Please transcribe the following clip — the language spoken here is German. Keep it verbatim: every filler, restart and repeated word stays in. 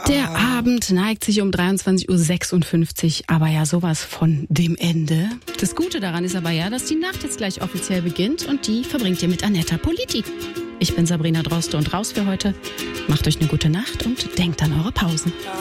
Der Abend neigt sich um dreiundzwanzig Uhr sechsundfünfzig, aber ja sowas von dem Ende. Das Gute daran ist aber ja, dass die Nacht jetzt gleich offiziell beginnt und die verbringt ihr mit Annetta Politi. Ich bin Sabrina Droste und raus für heute. Macht euch eine gute Nacht und denkt an eure Pausen.